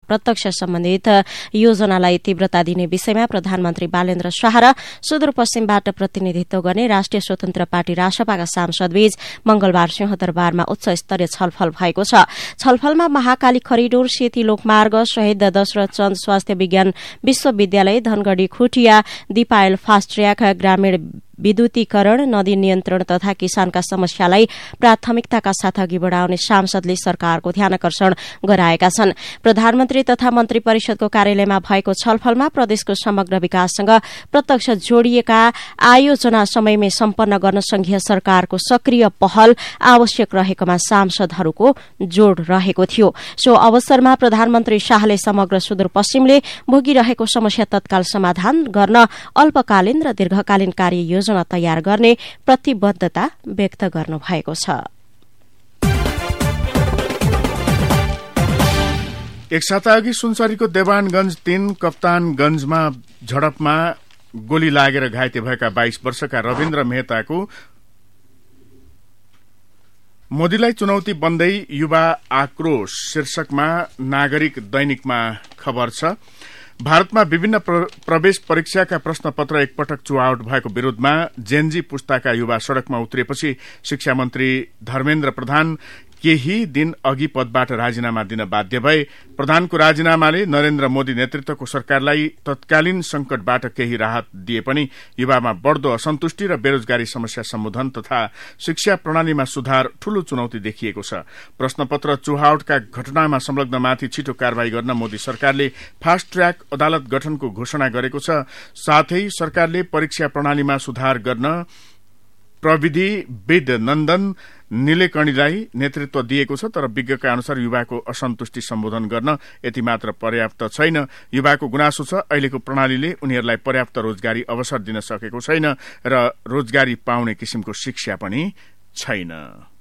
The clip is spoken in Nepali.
प्रत्यक्ष सम्बन्धित योजनालाई तीव्रता दिने विषयमा प्रधानमन्त्री बालेन्द्र शाह र सुदूरपश्चिमबाट प्रतिनिधित्व गर्ने राष्ट्रिय स्वतन्त्र पार्टी रासपाका सांसदबीच मंगलबार सिंहदरबारमा उच्च स्तरीय छलफल भएको छ। छलफलमा महाकाली खरिडोर, सेती लोकमार्ग, शहीद दशरथ चन्द स्वास्थ्य विज्ञान विश्वविद्यालय, धनगढ़ी खुटिया, दिपायल फास्ट ट्र्याक, ग्रामीण विद्युतीकरण, नदी नियन्त्रण तथा किसानका समस्यालाई प्राथमिकताका साथ अघि बढ़ाउने सांसदले सरकारको ध्यानकर्षण गराएका छन्। प्रधानमन्त्री तथा मन्त्री परिषदको कार्यालयमा भएको छलफलमा प्रदेशको समग्र विकाससँग प्रत्यक्ष जोडिएका आयोजना समयमै सम्पन्न गर्न संघीय सरकारको सक्रिय पहल आवश्यक रहेकोमा सांसदहरूको जोड़ रहेको थियो। सो अवसरमा प्रधानमन्त्री शाहले समग्र सुदूरपश्चिमले भोगिरहेको समस्या तत्काल समाधान गर्न अल्पकालीन र दीर्घकालीन कार्य तयार गर्ने प्रतिबद्धता व्यक्त गर्नुभएको छ। एक साताअघि सुनसरीको देवानगंज 3 कप्तानगंजमा झडपमा गोली लागेर घाइते भएका 22 वर्षका रविन्द्र मेहताको मोदीलाई चुनौती बन्दै युवा आक्रोश शीर्षकमा नागरिक दैनिकमा खबर छ। भारतमा विभिन्न प्रवेश परीक्षाका प्रश्नपत्र एकपटक चुहावट भएको विरोधमा जेनजी पुस्ताका युवा सड़कमा उत्रिएपछि शिक्षा मन्त्री धर्मेन्द्र प्रधान केही दिन अघि पदबाट राजीनामा दिन बाध्य भए। प्रधानको राजीनामाले नरेन्द्र मोदी नेतृत्वको सरकारलाई तत्कालीन संकटबाट केही राहत दिए पनि युवामा बढ़दो असन्तुष्टि र बेरोजगारी समस्या सम्बोधन तथा शिक्षा प्रणालीमा सुधार ठूलो चुनौती देखिएको छ। प्रश्नपत्र चुहावटका घटनामा संलग्नमाथि छिटो कार्यवाही गर्न मोदी सरकारले फास्ट ट्र्याक अदालत गठनको घोषणा गरेको छ। साथै सरकारले परीक्षा प्रणालीमा सुधार गर्न प्रविधिविद नन्दन निलेकणीलाई नेतृत्व दिएको छ। तर विज्ञका अनुसार युवाको असन्तुष्टि सम्बोधन गर्न यति मात्र पर्याप्त छैन। युवाको गुनासो छ अहिलेको प्रणालीले उनीहरूलाई पर्याप्त रोजगारी अवसर दिन सकेको छैन र रोजगारी पाउने किसिमको शिक्षा पनि छैन।